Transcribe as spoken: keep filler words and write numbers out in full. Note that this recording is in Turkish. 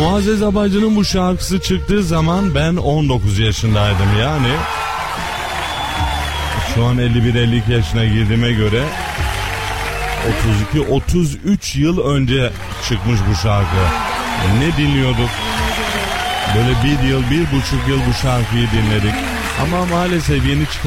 Muazzez Abacı'nın bu şarkısı çıktığı zaman ben on dokuz yaşındaydım yani. Şu an elli bir elli iki yaşına girdiğime göre otuz iki otuz üç yıl önce çıkmış bu şarkı. Ne dinliyorduk? Böyle bir yıl, bir buçuk yıl bu şarkıyı dinledik. Ama maalesef yeni çıkan